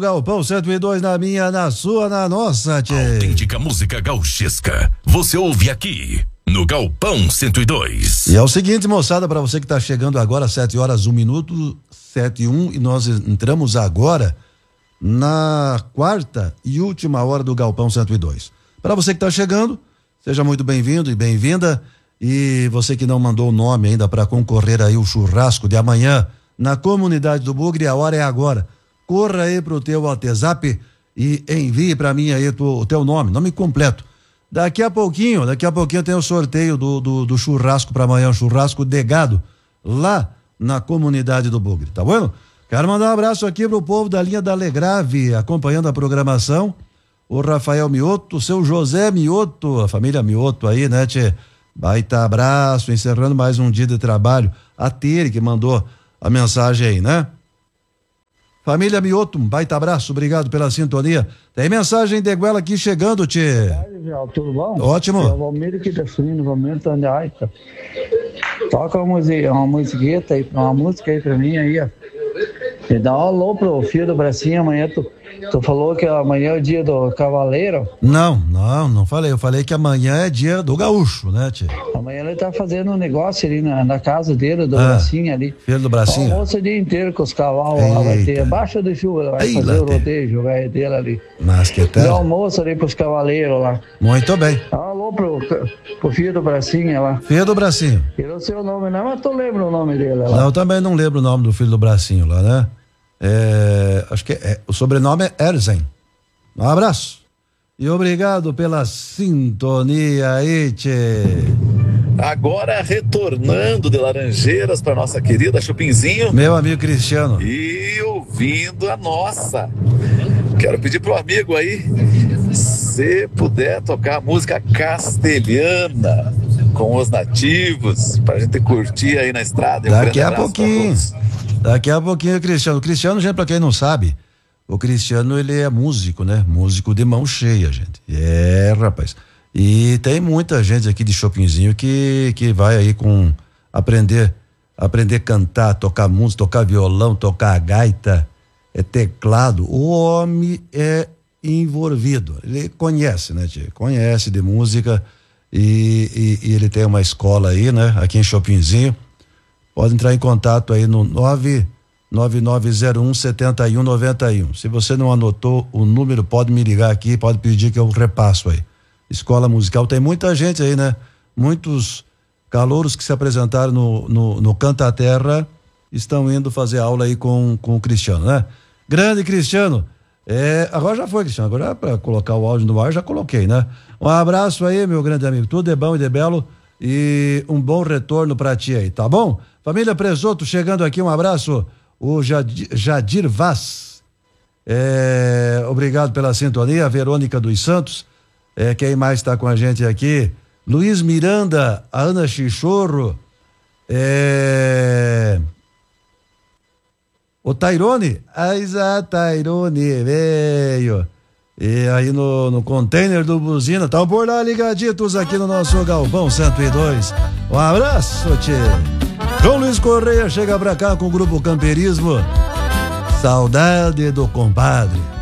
Galpão 102, na minha, na sua, na nossa, tchê. Autêntica música gauchesca. Você ouve aqui no Galpão 102. E é o seguinte, moçada, para você que tá chegando agora, 7h01, 7h01, e nós entramos agora na quarta e última hora do Galpão 102. Para você que tá chegando, seja muito bem-vindo e bem-vinda. E você que não mandou o nome ainda para concorrer aí o churrasco de amanhã na comunidade do Bugre, a hora é agora. Corra aí pro teu WhatsApp e envie para mim aí o teu nome completo. Daqui a pouquinho tem o sorteio do churrasco para amanhã, o churrasco de gado, lá na comunidade do Bugre, tá bom? Quero mandar um abraço aqui pro povo da linha da Alegrave, acompanhando a programação. O Rafael Mioto, o seu José Mioto, a família Mioto aí, né, tchê? Baita abraço, encerrando mais um dia de trabalho. A Tere que mandou a mensagem aí, né? Família Mioto, baita abraço, obrigado pela sintonia. Tem mensagem de Guela aqui chegando, tchê. Tudo bom? Ótimo. É o Valmir aqui da Frino, Valmir Tandaita. Toca uma musiqueta aí, uma música aí pra mim aí, ó. E dá um alô pro filho do Bracinho amanhã. Tu falou que amanhã é o dia do cavaleiro? Não falei. Eu falei que amanhã é dia do gaúcho, né, tchê? Amanhã ele tá fazendo um negócio ali na casa dele, do Bracinho ali. Filho do Bracinho? Almoço o dia inteiro com os cavalos lá, vai ter. Abaixo do chuva, ele vai fazer o rodeio, vai dele ali. Mas que tal? Dá almoço ali pros cavaleiros lá. Muito bem. Dá um alô pro filho do Bracinho lá. Filho do Bracinho. Eu não sei o nome, não, mas tu lembra o nome dele lá. Não, eu também não lembro o nome do filho do Bracinho lá, né? Acho que o sobrenome é Erzen. Um abraço e obrigado pela sintonia aí, tchê. Agora retornando de Laranjeiras para nossa querida Chupinzinho, meu amigo Cristiano, e ouvindo a nossa. Quero pedir pro amigo aí, se puder tocar a música castelhana com os nativos, pra gente curtir aí na estrada. Daqui a pouquinho, Cristiano. Cristiano, gente, pra quem não sabe, o Cristiano, ele é músico, né? Músico de mão cheia, gente. Rapaz. E tem muita gente aqui de Chopinzinho que vai aí aprender a cantar, tocar música, tocar violão, tocar gaita, teclado. O homem é envolvido. Ele conhece, né, tia? Conhece de música e ele tem uma escola aí, né? Aqui em Chopinzinho. Pode entrar em contato aí no 99901-7191. Se você não anotou o número, pode me ligar aqui, pode pedir que eu repasso aí. Escola musical, tem muita gente aí, né? Muitos calouros que se apresentaram no Canta Terra estão indo fazer aula aí com o Cristiano, né? Grande Cristiano. Agora já foi, Cristiano. Agora para colocar o áudio no ar, já coloquei, né? Um abraço aí, meu grande amigo. Tudo de bom e de belo e um bom retorno pra ti aí, tá bom? Família Presoto chegando aqui, um abraço. O Jadir Vaz. Obrigado pela sintonia. A Verônica dos Santos. Quem mais está com a gente aqui? Luiz Miranda, a Ana Chichorro. O Tairone. Tairone veio. E aí no container do Buzina. Estão por lá ligaditos aqui no nosso Galpão 102. Um abraço, tchê. João Luiz Correia chega pra cá com o Grupo Camperismo. Saudade do compadre.